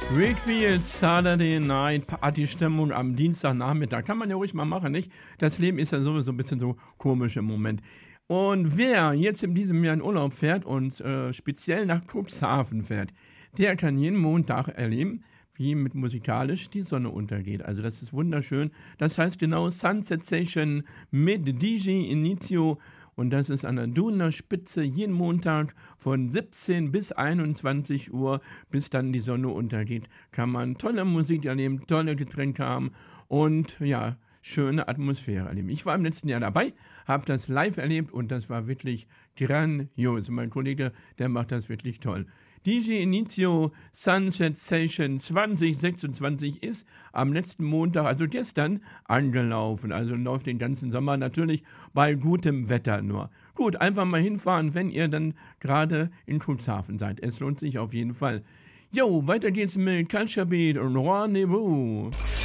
Redfield Saturday Night Partystimmung am Dienstagnachmittag. Kann man ja ruhig mal machen, nicht? Das Leben ist ja sowieso ein bisschen so komisch im Moment. Und wer jetzt in diesem Jahr in Urlaub fährt und speziell nach Cuxhaven fährt, der kann jeden Montag erleben, wie mit musikalisch die Sonne untergeht. Also das ist wunderschön. Das heißt genau Sunset Session mit DJ Inizio. Und das ist an der Duner Spitze jeden Montag von 17 bis 21 Uhr, bis dann die Sonne untergeht. Kann man tolle Musik erleben, tolle Getränke haben und ja, schöne Atmosphäre erleben. Ich war im letzten Jahr dabei, habe das live erlebt und das war wirklich grandios. Mein Kollege, der macht das wirklich toll. DJ Inizio Sunset Session 2026 ist am letzten Montag, also gestern, angelaufen. Also läuft den ganzen Sommer natürlich bei gutem Wetter nur. Gut, einfach mal hinfahren, wenn ihr dann gerade in Cuxhaven seid. Es lohnt sich auf jeden Fall. Jo, weiter geht's mit Culture Beat und Rendezvous.